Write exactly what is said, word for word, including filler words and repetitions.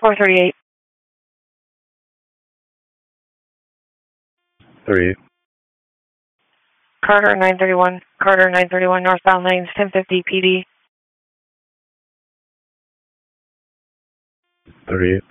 four thirty-eight. thirty-eight. Carter nine thirty-one. Carter nine thirty-one, northbound lanes, ten fifty P D. thirty-eight.